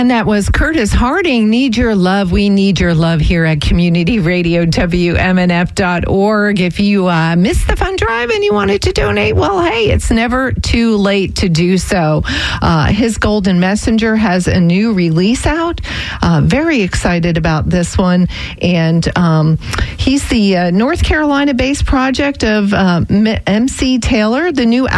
And that was Curtis Harding, Need Your Love. We need your love here at Community Radio, WMNF.org. If you missed the fund drive and you wanted to donate, well, hey, it's never too late to do so. His Golden Messenger has a new release out. Very excited about this one. And he's the North Carolina-based project of MC Taylor. The new